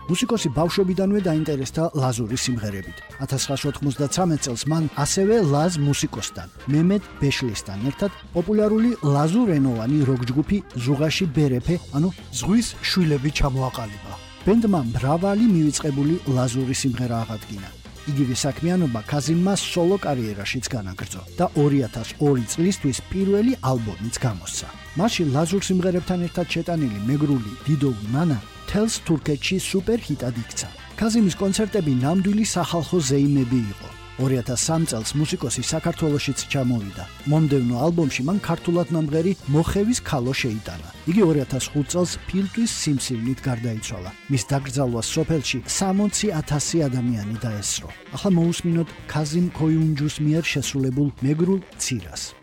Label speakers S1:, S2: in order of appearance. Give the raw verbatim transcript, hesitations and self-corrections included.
S1: მუსიკოსი ბავშვობიდანვე დაინტერესდა ლაზურის სიმღერებით. ათას ცხრაასი ოთხმოცდათსამეტ წელს მან ასევე ლაზ მუსიკოსთან, მემედ ბეშლისთან ერთად პოპულარული ლაზურენოვანი როკ ჯგუფი ზუღაში ბერეფე, ანუ ზღვის შვილები ჩამოაყალიბა. ბენდმა მრავალი მივიწყებული ლაზური სიმღერა აღადგინა. იგივე საქმიანობა ქაზიმმა სოლო კარიერაშიც განაგრძო და ორი ათას ორი წლისთვის პირველი ალბომიც გამოსცა. მასში ლაზურ სიმღერებთან ერთად შეტანილი მეგრული დიდო ნანა თელს თურქეთში სუპერ ჰიტად იქცა. ქაზიმის კონცერტები ნამდვილი სახალხო ზეიმები იყო. ორი ათას სამი წელს მუსიკოსი საქართველოშიც ჩამოვიდა. მომდევნო ალბომში მან ქართულად ნამღერი მოხევის ქალო შეიტანა. იგი ორი ათას ხუთი წელს ფილტვის სიმსივნით გარდაიცვალა. მის დაკრძალვას სოფელში სამოცი ათასი ადამიანი დაესწრო. ახლა მოусმინოთ ქაზიმ ქოიუნჯუს მიერ შესრულებულ მეგრულ ცირას.